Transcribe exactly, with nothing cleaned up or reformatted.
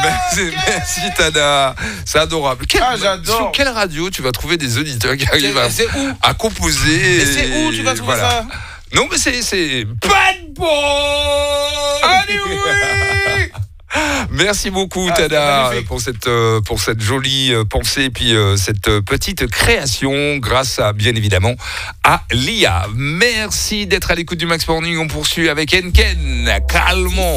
Merci, merci Tana. C'est adorable. Quelle, Ah, j'adore. Sur quelle radio tu vas trouver des auditeurs qui arrivent à, C'est où à composer? Mais c'est où tu vas trouver voilà. ça? Non, mais c'est. c'est... Bad Boy. Allez, oui. Merci beaucoup, Ah, Tana, magnifique. pour cette, euh, pour cette jolie euh, pensée et puis euh, cette euh, petite création grâce à, bien évidemment, à l'I A. Merci d'être à l'écoute du Max Morning. On poursuit avec Enken. Calmons.